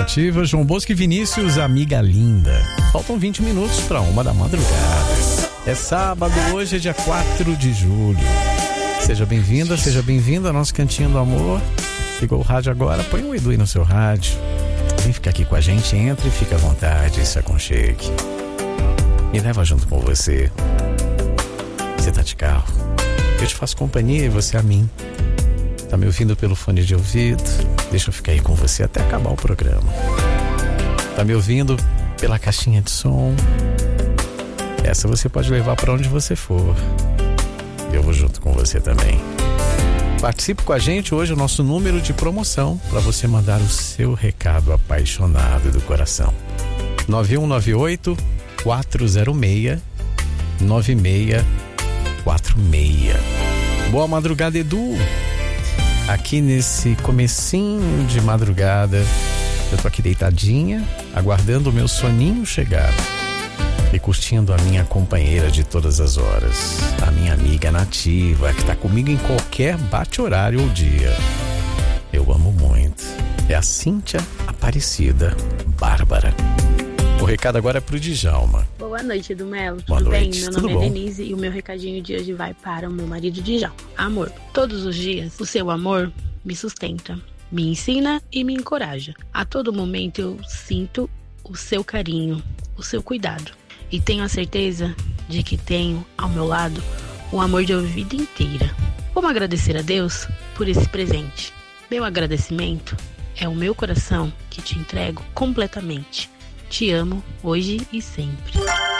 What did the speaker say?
Nativa, João Bosco e Vinícius, amiga linda. Faltam 20 minutos para 1 da madrugada. É sábado, hoje é dia 4 de julho. Seja bem-vinda, seja bem-vindo ao nosso Cantinho do Amor. Ligou o rádio agora, põe o Edu aí no seu rádio. Vem ficar aqui com a gente, entre e fica à vontade, se aconchegue. Me leva junto com você. Você tá de carro, eu te faço companhia e você a mim. Tá me ouvindo pelo fone de ouvido? Deixa eu ficar aí com você até acabar o programa. Tá me ouvindo pela caixinha de som? Essa você pode levar para onde você for. Eu vou junto com você também. Participe com a gente. Hoje o nosso número de promoção para você mandar o seu recado apaixonado do coração. 9198 406 9646. Boa madrugada, Edu. Aqui nesse comecinho de madrugada, eu tô aqui deitadinha, aguardando o meu soninho chegar e curtindo a minha companheira de todas as horas, a minha amiga nativa, que tá comigo em qualquer bate-horário ou dia. Eu amo muito. É a Cíntia Aparecida Bárbara. O recado agora é pro Djalma. Boa noite, Edu Melo. Boa Tudo noite. bem? Meu Tudo nome bom? é Denise e o meu recadinho de hoje vai para o meu marido Djalma. Amor, todos os dias o seu amor me sustenta, me ensina e me encoraja. A todo momento eu sinto o seu carinho, o seu cuidado. E tenho a certeza de que tenho ao meu lado o amor de uma vida inteira. Como agradecer a Deus por esse presente? Meu agradecimento é o meu coração que te entrego completamente. Te amo hoje e sempre.